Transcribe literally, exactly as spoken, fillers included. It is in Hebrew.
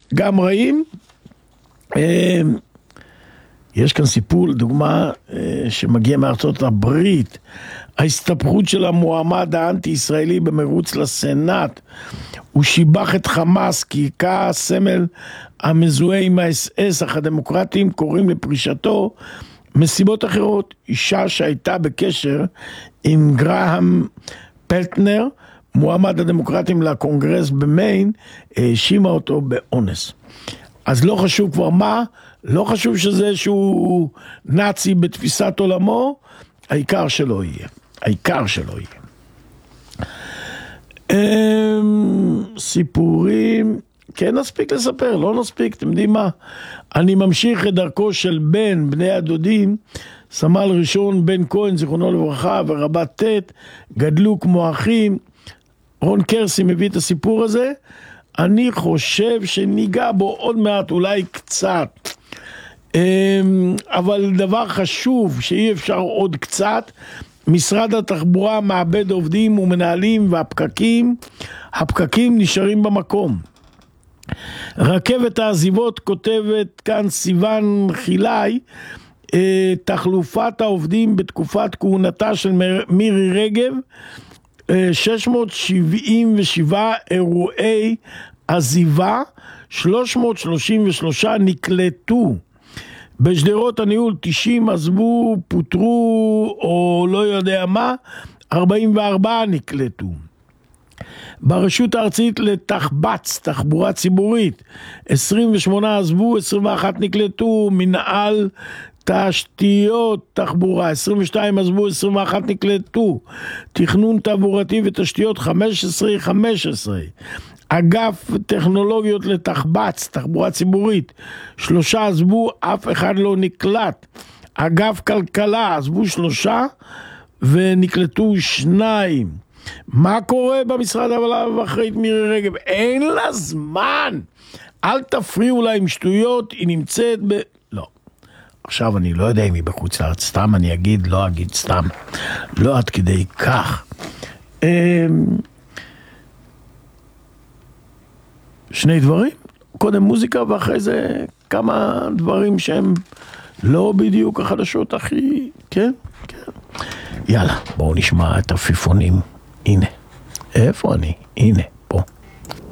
גם רעים. יש כאן סיפור, לדוגמה, שמגיע מארצות הברית, ההסתבכות של המועמד האנטי-ישראלי במרוץ לסנאט, הוא שיבח את חמאס כי היכה סמל המזוהה עם ה-אס אס, אך הדמוקרטים קוראים לפרישתו מסיבות אחרות. אישה שהייתה בקשר עם גרהם פלטנר, מועמד הדמוקרטים לקונגרס במיין, האשימה אותו באונס. אז לא חשוב כבר מה, לא חשוב שזה שהוא נאצי בתפיסת עולמו, העיקר שלא יהיה. העיקר שלא יהיה. סיפורים, כן נספיק לספר, לא נספיק, אתם יודעים מה? אני ממשיך את דרכו של בן, בני הדודים, סמל ראשון בן כהן, זיכרונו לברכה, ורבת תת, גדלו כמו אחים. רון קרסי מביא את הסיפור הזה, אני חושב שניגע בו עוד מעט, אולי קצת. אבל דבר חשוב שאי אפשר עוד קצת, משרד התחבורה מאבד עובדים ומנהלים והפקקים, הפקקים נשארים במקום. רכבת העזיבות, כותבת כאן סיוון חילי, תחלופת העובדים בתקופת כהונתה של מירי רגב, שש מאות שבעים ושבעה אירועי עזיבה, שלוש מאות שלושים ושלושה נקלטו. בשדרות הניהול תשעים עזבו, פוטרו או לא יודע מה, ארבעים וארבעה נקלטו. ברשות הארצית לתחבץ, תחבורה ציבורית, עשרים ושמונה עזבו, עשרים ואחת נקלטו. מנהל תשתיות תחבורה, עשרים ושתיים עזבו, עשרים ואחת נקלטו. תכנון תעבורתי ותשתיות, חמש עשרה חמש עשרה. אגף טכנולוגיות לתחבץ, תחבורה ציבורית, שלושה עזבו, אף אחד לא נקלט. אגף כלכלה, עזבו שלושה ונקלטו שניים. מה קורה במשרד ואחרית מירי רגב? אין לה זמן. אל תפריעו לה עם שטויות, היא נמצאת ב... לא. עכשיו אני לא יודע אם היא בחוץ לארץ, סתם אני אגיד, לא אגיד סתם. לא עד כדי כך. שני דברים, קודם מוזיקה ואחרי זה כמה דברים שהם לא בדיוק החדשות הכי, כן? כן. יאללה, בואו נשמע את הפיפונים. הנה, איפה אני? הנה.